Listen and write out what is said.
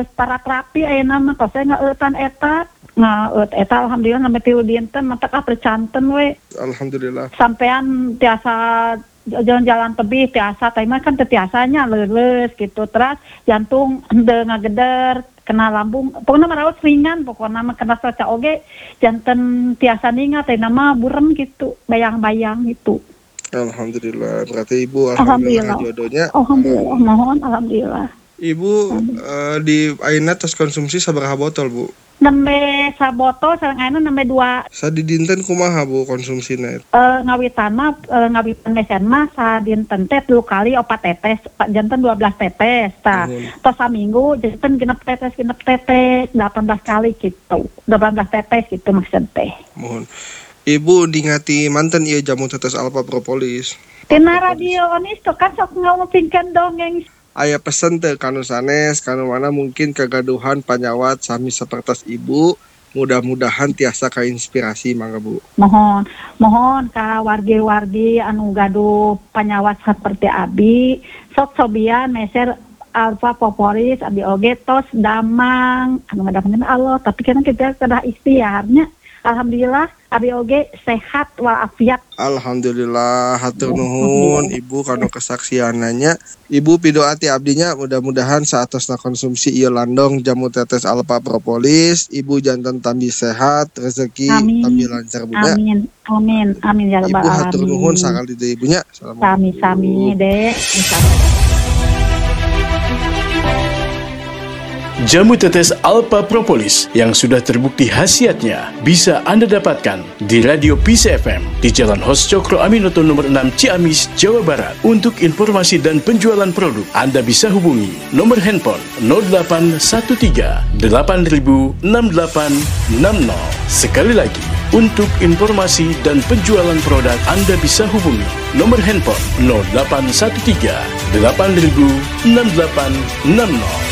geus paratrapi ayeuna mah tos ngaeutan eta. Eta alhamdulillah namanya tilu dinten mata percanten we. Alhamdulillah. Sampean tiasa jalan-jalan tebih tiasa, tapi mah kan tiasanya leuleus gitu. Terus jantung henteu ngageder, kena lambung. Pokoknya merawat ringan, pokoknya mah kena cuaca oge janten tiasa ningat teh nama burem gitu, bayang-bayang gitu. Alhamdulillah. Berarti Ibu alhamdulillah jodohnya. Alhamdulillah, mohon alhamdulillah. Ibu di ayeuna tos konsumsi sabaraha botol, Bu? Nembe sabotol sareng ayeuna nembe 2. Sadidinten kumaha Bu konsumsina? Ngawitan mesen mah sadinten teh 2 kali 4 tetes, janten 12 tetes. Tah, tos saminggu janten genep tetes 18 kali gitu. 18 tetes gitu maksud teh. Mohon. Ibu dingati manten ieu jamu tetes alfa propolis. Tina radio onis tuh kan sok ngomongkeun dongeng. Aya pesen teh kanu sanes, kanu mana mungkin kegaduhan panyawat sami sapertos Ibu, mudah-mudahan tiasa kainspirasi mangga Bu. Mohon ka wargi-wargi anu gaduh panyawat seperti abi, sok sobian meser alfa propolis abi oge tos damang, anu ngadamangkeun Allah, tapi kan kita kedah ikhtiarnya. Alhamdulillah abi oge sehat walafiat. Alhamdulillah, hatur nuhun Ibu kanu kesaksiananya. Ibu pidoa ti abdinya mudah-mudahan saatosna konsumsi ieu landong jamu tetes alfa propolis, Ibu janten tambi sehat, rezeki tambi lancar Bu. Amin ya rabbal alamin. Ibu hatur nuhun sakali deui Ibunya. Sami Dek. Jamu tetes alfa propolis yang sudah terbukti khasiatnya bisa Anda dapatkan di Radio Peace FM di Jalan Hos Cokro Aminoto nomor 6 Ciamis, Jawa Barat. Untuk informasi dan penjualan produk, Anda bisa hubungi nomor handphone 0813 8000 6860. Sekali lagi, untuk informasi dan penjualan produk, Anda bisa hubungi nomor handphone 0813 8000 6860.